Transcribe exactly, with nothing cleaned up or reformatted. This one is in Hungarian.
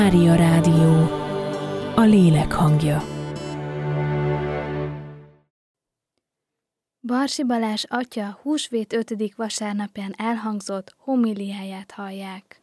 Mária Rádió, a lélek hangja. Barsi Balázs atya húsvét ötödik vasárnapján elhangzott homiliáját hallják.